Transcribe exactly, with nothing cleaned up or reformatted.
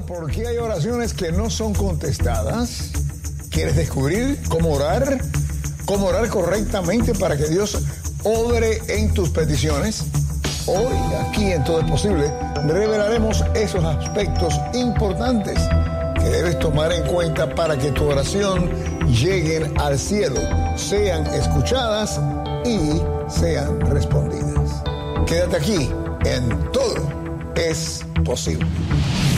¿por qué hay oraciones que no son contestadas? ¿Quieres descubrir cómo orar? ¿Cómo orar correctamente para que Dios obre en tus peticiones? Hoy, aquí en Todo es Posible, revelaremos esos aspectos importantes que debes tomar en cuenta para que tu oración lleguen al cielo, sean escuchadas y sean respondidas. Quédate aquí en Todo es Posible.